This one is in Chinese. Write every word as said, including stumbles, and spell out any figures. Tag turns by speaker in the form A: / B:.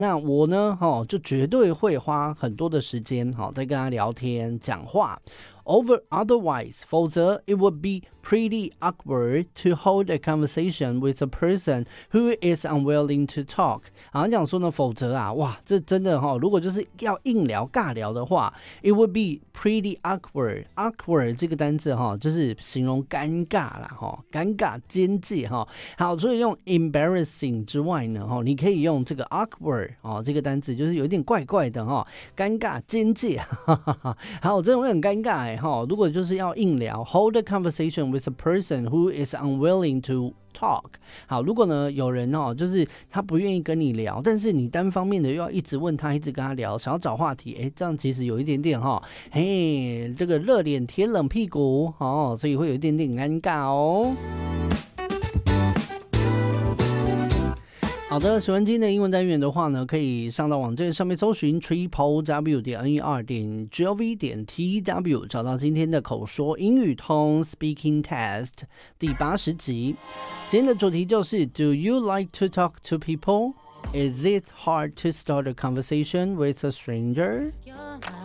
A: 那我呢，哦，就绝对会花很多的时间，好，在跟他聊天讲话。Over otherwise, 否则 it would be pretty awkward to hold a conversation with a person who is unwilling to talk. 好像讲说呢，否则啊，哇，这真的哈、哦，如果就是要硬聊、尬聊的话 ，it would be pretty awkward. Awkward 这个单字哈、哦，就是形容尴尬啦，哈、哦，尴尬、边界哈。好，所以用 embarrassing 之外呢，哈、哦，你可以用这个 awkward 哦，这个单字就是有点怪怪的哈、哦，尴尬、边界，哈哈哈。好，真的会很尴尬。如果就是要硬聊 hold a conversation with a person who is unwilling to talk。 好，如果呢有人哦，就是他不愿意跟你聊，但是你单方面的又要一直问他，一直跟他聊，想要找话题，哎，这样其实有一点点哈、哦，嘿，这个热脸贴冷屁股哦，所以会有一点点尴尬哦。好的，喜欢今天的英文单元的话呢，可以上到网站上面搜寻 triple w 点 n e r 点 gov 点 t w， 找到今天的口说英语通 Speaking Test 第八十集。今天的主题就是 Do you like to talk to people? Is it hard to start a conversation with a stranger?